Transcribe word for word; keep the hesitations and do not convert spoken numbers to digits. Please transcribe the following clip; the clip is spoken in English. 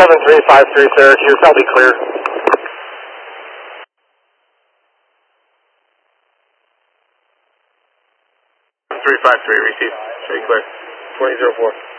seven three five three, sir. You're probably clear. three five three, receive. Show you clear. twenty zero four.